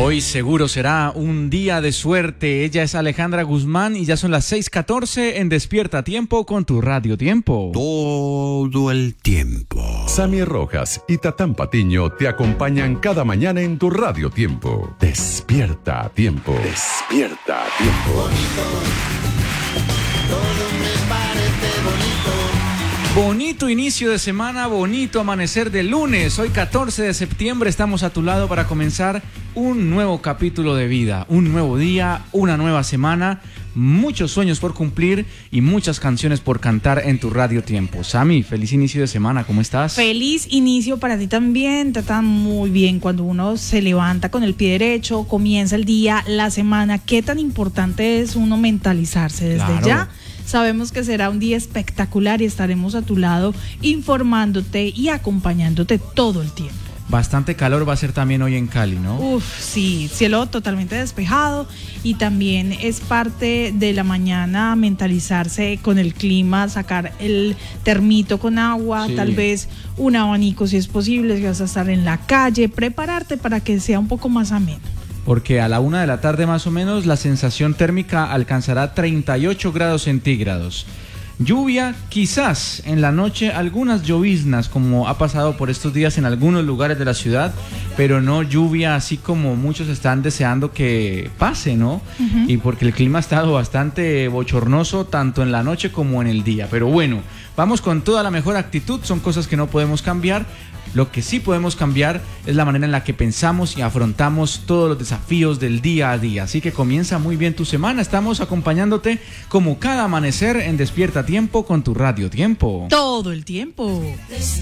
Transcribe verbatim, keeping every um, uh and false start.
Hoy seguro será un día de suerte. Ella es Alejandra Guzmán y ya son las seis catorce en Despierta a Tiempo con tu Radio Tiempo. Todo el tiempo. Sammy Rojas y Tatán Patiño te acompañan cada mañana en tu Radio Tiempo. Despierta a Tiempo. Despierta a Tiempo. Bonito, todo me parece bonito. Bonito inicio de semana, bonito amanecer de lunes. Hoy catorce de septiembre estamos a tu lado para comenzar un nuevo capítulo de vida, un nuevo día, una nueva semana, muchos sueños por cumplir y muchas canciones por cantar en tu Radio Tiempo. Sammy, feliz inicio de semana, ¿cómo estás? Feliz inicio para ti también, Tata, muy bien. Cuando uno se levanta con el pie derecho, comienza el día, la semana, qué tan importante es uno mentalizarse desde Claro. ya. Sabemos que será un día espectacular y estaremos a tu lado informándote y acompañándote todo el tiempo. Bastante calor va a ser también hoy en Cali, ¿no? Uf, sí, cielo totalmente despejado y también es parte de la mañana mentalizarse con el clima, sacar el termito con agua, Sí. tal vez un abanico si es posible, si vas a estar en la calle, prepararte para que sea un poco más ameno. Porque a la una de la tarde más o menos la sensación térmica alcanzará treinta y ocho grados centígrados. Lluvia, quizás en la noche algunas lloviznas como ha pasado por estos días en algunos lugares de la ciudad, pero no lluvia así como muchos están deseando que pase, ¿no? Uh-huh. Y porque el clima ha estado bastante bochornoso tanto en la noche como en el día. Pero bueno, vamos con toda la mejor actitud, son cosas que no podemos cambiar. Lo que sí podemos cambiar es la manera en la que pensamos y afrontamos todos los desafíos del día a día. Así que comienza muy bien tu semana. Estamos acompañándote como cada amanecer en Despierta a Tiempo con tu Radio Tiempo. Todo el tiempo.